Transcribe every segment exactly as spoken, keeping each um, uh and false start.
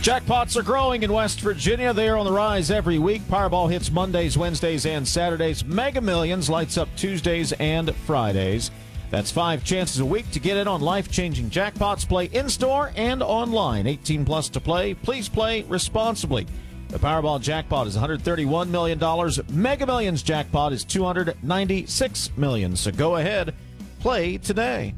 Jackpots are growing in West Virginia. They are on the rise every week. Powerball hits Mondays, Wednesdays, and Saturdays. Mega Millions lights up Tuesdays and Fridays. That's five chances a week to get in on life-changing jackpots. Play in-store and online. eighteen plus to play. Please play responsibly. The Powerball jackpot is one hundred thirty-one million dollars. Mega Millions jackpot is two hundred ninety-six million dollars. So go ahead, play today.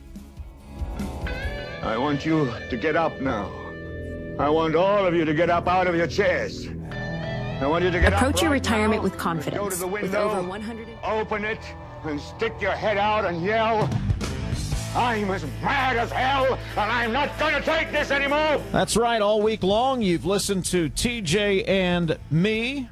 I want you to get up now. I want all of you to get up out of your chairs. I want you to get Approach up your right retirement now, with confidence. Go to the With window, over one hundred open it, and stick your head out and yell, I'm as mad as hell, and I'm not going to take this anymore. That's right. All week long, you've listened to T J and me,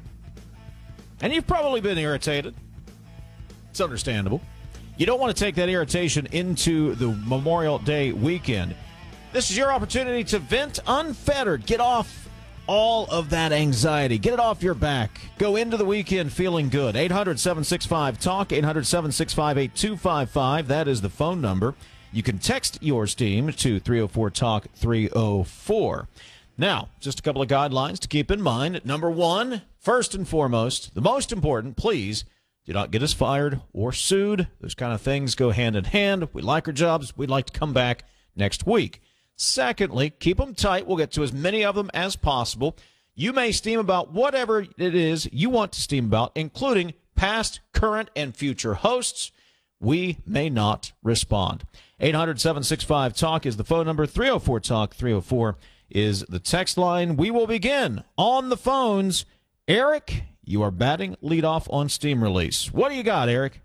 and you've probably been irritated. It's understandable. You don't want to take that irritation into the Memorial Day weekend. This is your opportunity to vent unfettered. Get off all of that anxiety. Get it off your back. Go into the weekend feeling good. eight hundred, seven six five, talk, eight hundred, seven six five, eight two five five. That is the phone number. You can text your steam to three oh four talk three oh four. Now, just a couple of guidelines to keep in mind. Number one, first and foremost, the most important, please do not get us fired or sued. Those kind of things go hand in hand. We like our jobs. We'd like to come back next week. Secondly, keep them tight. We'll get to as many of them as possible. You may steam about whatever it is you want to steam about, including past, current, and future hosts. We may not respond. eight hundred, seven six five, talk is the phone number. three oh four talk three oh four is the text line. We will begin on the phones. Eric, you are batting leadoff on Steam Release. What do you got, Eric?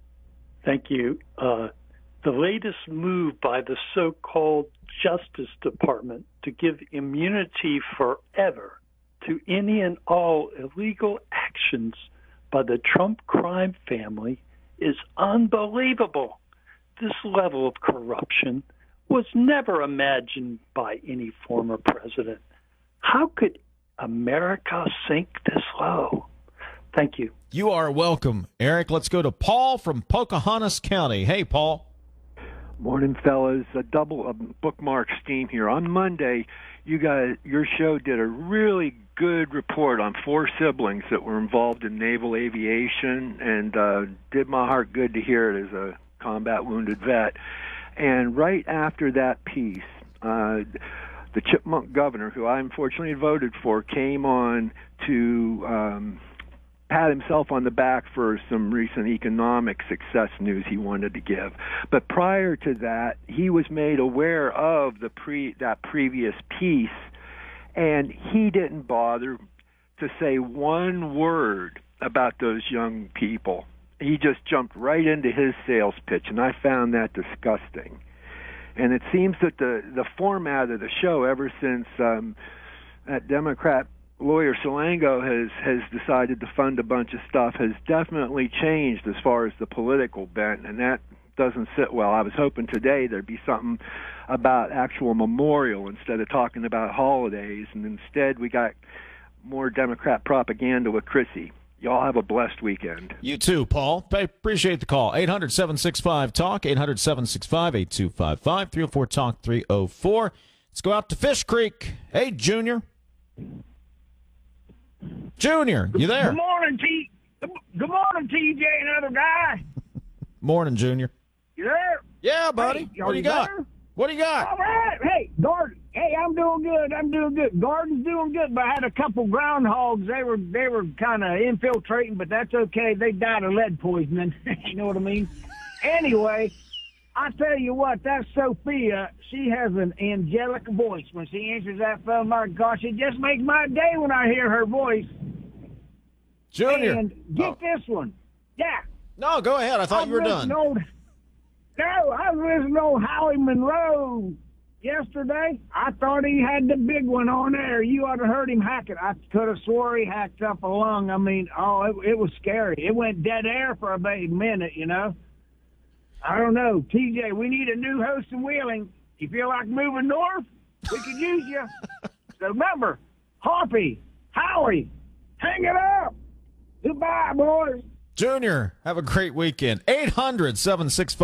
Thank you. Uh, the latest move by the so-called Justice Department to give immunity forever to any and all illegal actions by the Trump crime family is unbelievable. This level of corruption was never imagined by any former president. How could America sink this low? Thank you. You are welcome, Eric. Let's go to Paul from Pocahontas County. Hey, Paul. Morning, fellas. A double a bookmark Steam here. On Monday, you guys, your show did a really good report on four siblings that were involved in naval aviation, and uh, did my heart good to hear it as a combat wounded vet. And right after that piece, uh, the Chipmunk governor, who I unfortunately voted for, came on to um, pat himself on the back for some recent economic success news he wanted to give. But prior to that, he was made aware of the pre that previous piece, and he didn't bother to say one word about those young people. He just jumped right into his sales pitch, and I found that disgusting. And it seems that the, the format of the show, ever since um, that Democrat lawyer Salango has, has decided to fund a bunch of stuff, has definitely changed as far as the political bent, and that doesn't sit well. I was hoping today there'd be something about actual memorial instead of talking about holidays, and instead we got more Democrat propaganda with Chrissy. Y'all have a blessed weekend. You too, Paul. I appreciate the call. eight hundred, seven six five, talk, eight hundred, seven six five, eight two five five, three oh four talk three oh four. Let's go out to Fish Creek. Hey, Junior. Junior, you there? Good morning, T. Good morning, T J and other guy. Morning, Junior. You there? Yeah, buddy. Hey, what do you got? There? What do you got? All right. Hey, Gordon. Hey, I'm doing good. I'm doing good. Gordon's doing good, but I had a couple groundhogs. They were they were kind of infiltrating, but that's okay. They died of lead poisoning. You know what I mean? Anyway, I tell you what, that Sophia, she has an angelic voice. When she answers that phone, my gosh, it just makes my day when I hear her voice. Junior. And get oh. this one. Yeah. No, go ahead. I thought I'm you were done. Old, no, I was listening to old Howie Monroe yesterday. I thought he had the big one on there. You ought to heard him hack it. I could have swore he hacked up a lung. I mean, oh, it, it was scary. It went dead air for about a minute, you know. I don't know. T J, we need a new host in Wheeling. You feel like moving north? We could use you. So remember, Hoppy, Howie, hang it up. Goodbye, boys. Junior, have a great weekend. eight hundred, seven six five